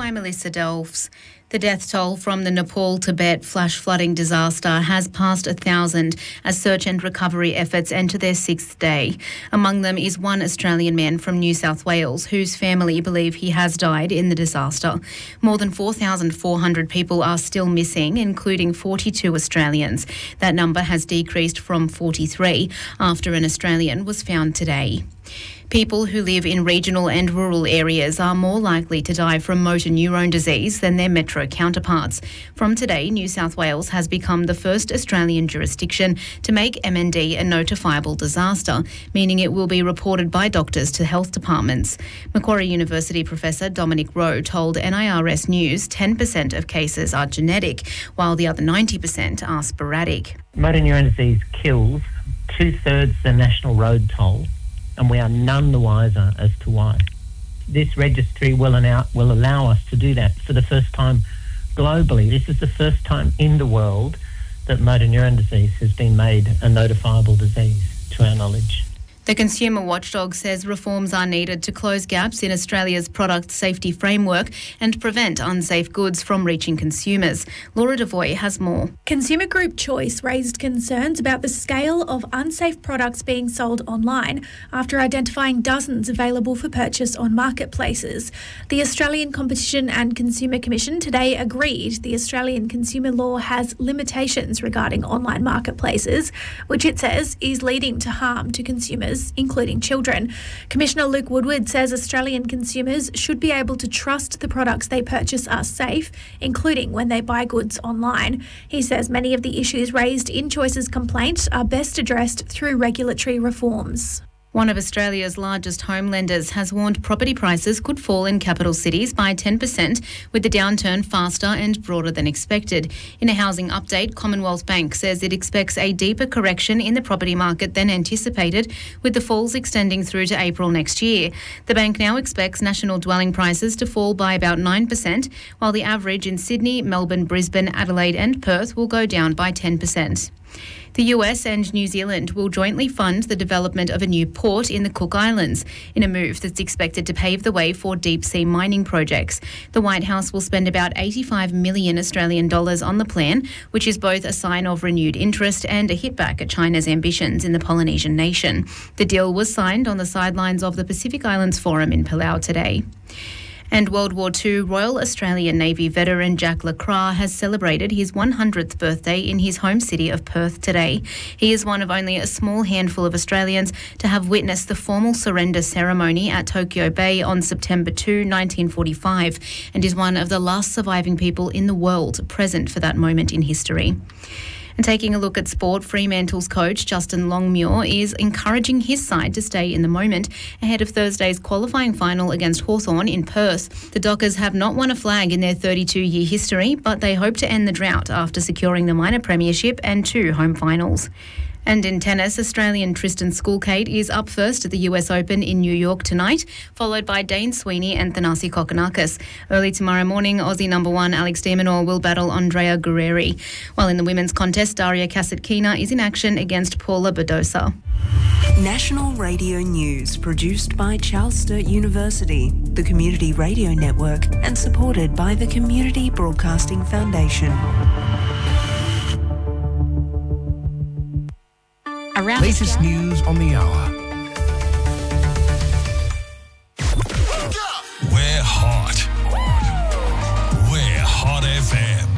I'm Melissa Delves. The death toll from the Nepal-Tibet flash flooding disaster has passed 1,000 as search and recovery efforts enter their 6th day. Among them is one Australian man from New South Wales whose family believe he has died in the disaster. More than 4,400 people are still missing, including 42 Australians. That number has decreased from 43 after an Australian was found today. People who live in regional and rural areas are more likely to die from motor neurone disease than their metro counterparts. From today, New South Wales has become the first Australian jurisdiction to make MND a notifiable disaster, meaning it will be reported by doctors to health departments. Macquarie University Professor Dominic Rowe told NIRS News 10% of cases are genetic, while the other 90% are sporadic. Motor neurone disease kills 2/3 the national road toll, and we are none the wiser as to why. This registry will allow us to do that for the first time globally. This is the first time in the world that motor neurone disease has been made a notifiable disease, to our knowledge. The Consumer Watchdog says reforms are needed to close gaps in Australia's product safety framework and prevent unsafe goods from reaching consumers. Laura Devoy has more. Consumer Group Choice raised concerns about the scale of unsafe products being sold online after identifying dozens available for purchase on marketplaces. The Australian Competition and Consumer Commission today agreed the Australian consumer law has limitations regarding online marketplaces, which it says is leading to harm to consumers, including children. Commissioner Luke Woodward says Australian consumers should be able to trust the products they purchase are safe, including when they buy goods online. He says many of the issues raised in Choice's complaint are best addressed through regulatory reforms. One of Australia's largest home lenders has warned property prices could fall in capital cities by 10%, with the downturn faster and broader than expected. In a housing update, Commonwealth Bank says it expects a deeper correction in the property market than anticipated, with the falls extending through to April next year. The bank now expects national dwelling prices to fall by about 9%, while the average in Sydney, Melbourne, Brisbane, Adelaide and Perth will go down by 10%. The US and New Zealand will jointly fund the development of a new port in the Cook Islands, in a move that's expected to pave the way for deep-sea mining projects. The White House will spend about 85 million Australian dollars on the plan, which is both a sign of renewed interest and a hit back at China's ambitions in the Polynesian nation. The deal was signed on the sidelines of the Pacific Islands Forum in Palau today. And World War II Royal Australian Navy veteran Jack Lacroix has celebrated his 100th birthday in his home city of Perth today. He is one of only a small handful of Australians to have witnessed the formal surrender ceremony at Tokyo Bay on September 2, 1945, and is one of the last surviving people in the world present for that moment in history. And taking a look at sport, Fremantle's coach Justin Longmuir is encouraging his side to stay in the moment ahead of Thursday's qualifying final against Hawthorn in Perth. The Dockers have not won a flag in their 32-year history, but they hope to end the drought after securing the minor premiership and 2 home finals. And in tennis, Australian Tristan Schoolkate is up first at the US Open in New York tonight, followed by Dane Sweeney and Thanasi Kokkinakis. Early tomorrow morning, Aussie number 1 Alex de Minaur will battle Andrea Guerreri. While in the women's contest, Daria Kasatkina is in action against Paula Badosa. National Radio News, produced by Charles Sturt University, the Community Radio Network, and supported by the Community Broadcasting Foundation. Latest news on the hour. We're hot. We're Hot FM.